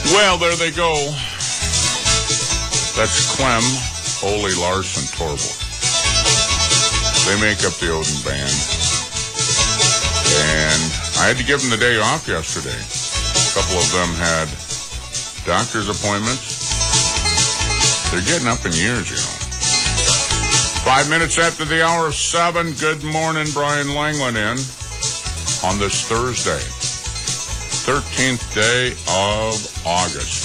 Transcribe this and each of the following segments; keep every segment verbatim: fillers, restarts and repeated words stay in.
Well, there they go. That's Clem, Ole, Larson, Torval. They make up the Odin Band. And I had to give them the day off yesterday. A couple of them had doctor's appointments. They're getting up in years, you know. Five minutes after the hour of seven, good morning, Brian Langland in on this Thursday, thirteenth day of August.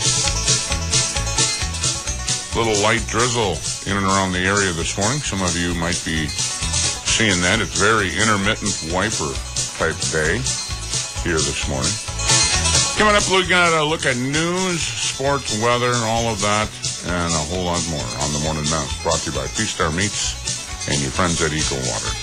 Little light drizzle in and around the area this morning. Some of you might be seeing that. It's very intermittent wiper type day here this morning. Coming up, we're going to look at news, sports, weather, and all of that, and a whole lot more on the Morning Mouse, brought to you by P-Star Meats and your friends at Eco Water.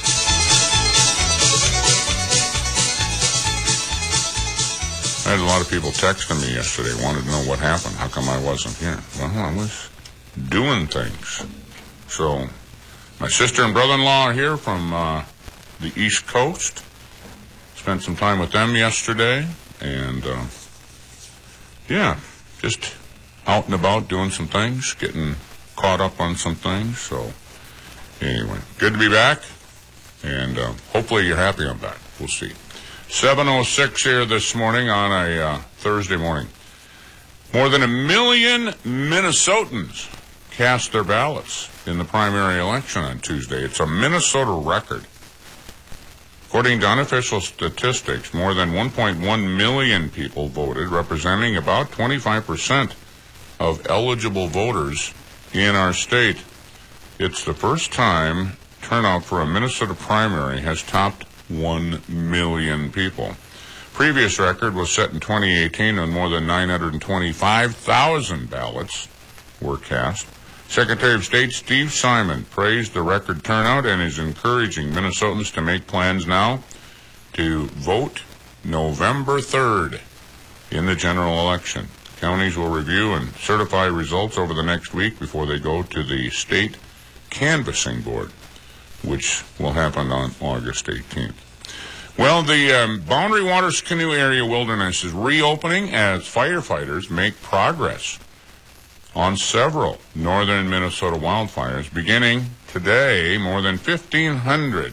I had a lot of people texting me yesterday, wanted to know what happened. How come I wasn't here? Well, I was doing things. So, my sister and brother-in-law are here from uh, the East Coast. Spent some time with them yesterday, and uh, yeah, just out and about doing some things, getting caught up on some things. So, anyway, good to be back, and uh, hopefully you're happy I'm back. We'll see. seven oh six here this morning on a uh, Thursday morning. More than a million Minnesotans cast their ballots in the primary election on Tuesday. It's a Minnesota record. According to unofficial statistics, more than one point one million people voted, representing about twenty-five percent of eligible voters in our state. It's the first time turnout for a Minnesota primary has topped one million people. Previous record was set in twenty eighteen when more than nine hundred twenty-five thousand ballots were cast. Secretary of State Steve Simon praised the record turnout and is encouraging Minnesotans to make plans now to vote November third in the general election. Counties will review and certify results over the next week before they go to the state canvassing board, which will happen on August eighteenth. Well, the um, Boundary Waters Canoe Area Wilderness is reopening as firefighters make progress on several northern Minnesota wildfires. Beginning today, more than fifteen hundred,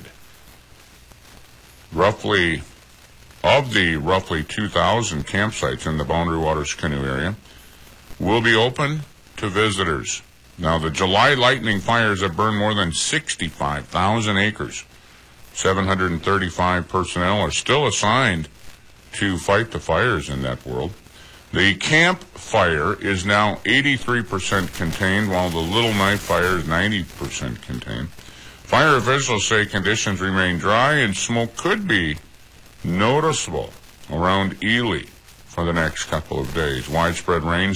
roughly, of the roughly two thousand campsites in the Boundary Waters Canoe area will be open to visitors. Now, the July lightning fires have burned more than sixty-five thousand acres. seven hundred thirty-five personnel are still assigned to fight the fires in that world. The Camp Fire is now eighty-three percent contained, while the Little Knife Fire is ninety percent contained. Fire officials say conditions remain dry and smoke could be noticeable around Ely for the next couple of days. Widespread rain